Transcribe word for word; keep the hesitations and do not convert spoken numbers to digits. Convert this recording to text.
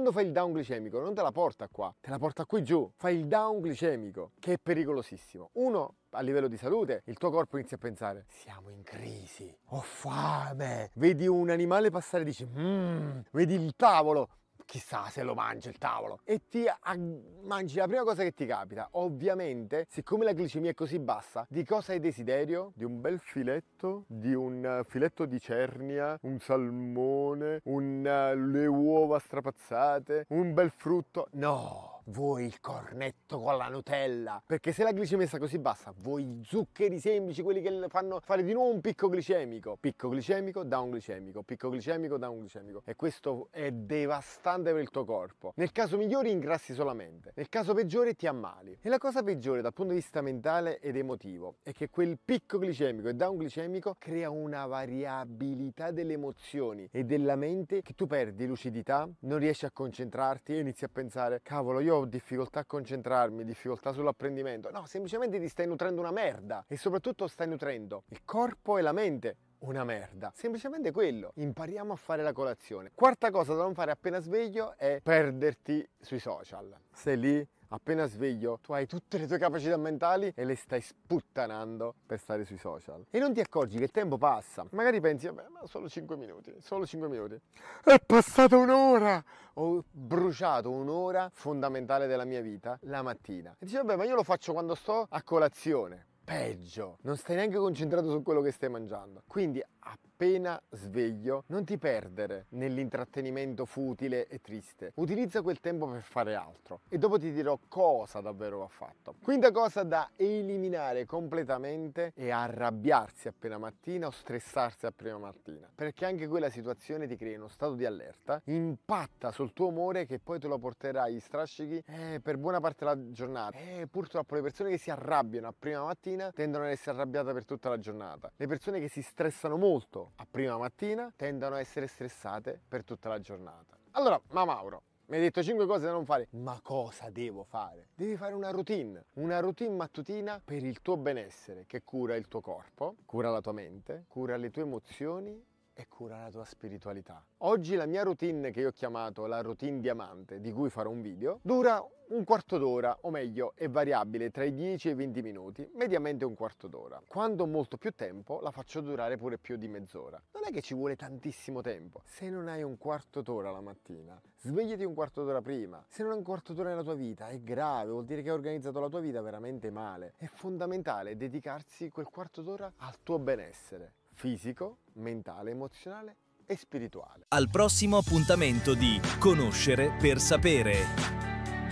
quando fai il down glicemico non te la porta qua, te la porta qui giù, fai il down glicemico, che è pericolosissimo. Uno, a livello di salute, il tuo corpo inizia a pensare: siamo in crisi, ho fame, vedi un animale passare e dici mmm, vedi il tavolo, chissà se lo mangia il tavolo, e ti mangi la prima cosa che ti capita. Ovviamente, siccome la glicemia è così bassa, di cosa hai desiderio? Di un bel filetto, di un filetto di cernia, un salmone, un, le uova strapazzate, un bel frutto. No! Vuoi il cornetto con la Nutella, perché se la glicemia sta così bassa, vuoi zuccheri semplici, quelli che fanno fare di nuovo un picco glicemico. Picco glicemico, down glicemico, picco glicemico, down glicemico. E questo è devastante per il tuo corpo. Nel caso migliore ingrassi solamente, nel caso peggiore ti ammali. E la cosa peggiore dal punto di vista mentale ed emotivo è che quel picco glicemico e down glicemico crea una variabilità delle emozioni e della mente, che tu perdi lucidità, non riesci a concentrarti e inizi a pensare: cavolo, io ho difficoltà a concentrarmi, difficoltà sull'apprendimento. No, semplicemente ti stai nutrendo una merda, e soprattutto stai nutrendo il corpo e la mente una merda. Semplicemente quello. Impariamo a fare la colazione. Quarta cosa da non fare appena sveglio è perderti sui social. Sei lì, appena sveglio, tu hai tutte le tue capacità mentali e le stai sputtanando per stare sui social. E non ti accorgi che il tempo passa. Magari pensi: vabbè, ma solo cinque minuti, solo cinque minuti. È passata un'ora! Ho bruciato un'ora fondamentale della mia vita la mattina. E dici: vabbè, ma io lo faccio quando sto a colazione. Peggio, non stai neanche concentrato su quello che stai mangiando. Quindi appena sveglio non ti perdere nell'intrattenimento futile e triste. Utilizza quel tempo per fare altro e dopo ti dirò cosa davvero va fatto. Quinta cosa da eliminare completamente è arrabbiarsi appena mattina o stressarsi appena mattina, perché anche quella situazione ti crea uno stato di allerta, impatta sul tuo umore, che poi te lo porterà agli strascichi eh, per buona parte della giornata. E purtroppo le persone che si arrabbiano a prima mattina tendono ad essere arrabbiate per tutta la giornata. Le persone che si stressano molto a prima mattina tendono a essere stressate per tutta la giornata. Allora, ma Mauro, mi hai detto cinque cose da non fare, ma cosa devo fare? Devi fare una routine, una routine mattutina per il tuo benessere, che cura il tuo corpo, cura la tua mente, cura le tue emozioni e cura la tua spiritualità. Oggi la mia routine, che io ho chiamato la routine diamante, di cui farò un video, dura un quarto d'ora, o meglio è variabile tra i dieci e i venti minuti, mediamente un quarto d'ora. Quando ho molto più tempo la faccio durare pure più di mezz'ora. Non è che ci vuole tantissimo tempo. Se non hai un quarto d'ora la mattina, svegliati un quarto d'ora prima. Se non hai un quarto d'ora nella tua vita è grave, vuol dire che hai organizzato la tua vita veramente male. È fondamentale dedicarsi quel quarto d'ora al tuo benessere fisico, mentale, emozionale e spirituale. Al prossimo appuntamento di Conoscere per Sapere.